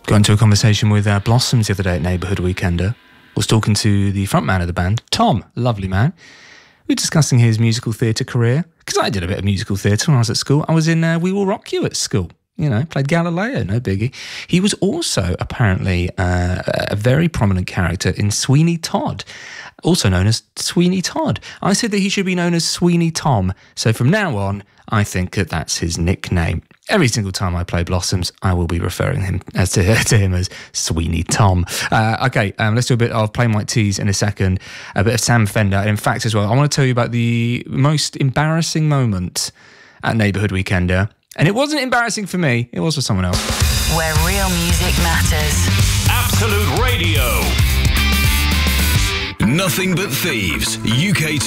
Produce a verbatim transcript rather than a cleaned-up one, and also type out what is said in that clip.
Got into a conversation with uh, Blossoms the other day at Neighbourhood Weekender. Was talking to the front man of the band, Tom, lovely man. We were discussing his musical theatre career, because I did a bit of musical theatre when I was at school. I was in uh, We Will Rock You at school. You know, played Galileo, no biggie. He was also apparently uh, a very prominent character in Sweeney Todd, also known as Sweeney Todd. I said that he should be known as Sweeney Tom, so from now on, I think that that's his nickname. Every single time I play Blossoms, I will be referring him as to, to him as Sweeney Tom. Uh, okay, um, let's do a bit of Play Mike Tees in a second, a bit of Sam Fender. In fact, as well, I want to tell you about the most embarrassing moment at Neighbourhood Weekender. And it wasn't embarrassing for me, it was for someone else. Where real music matters. Absolute Radio. Nothing but Thieves, U K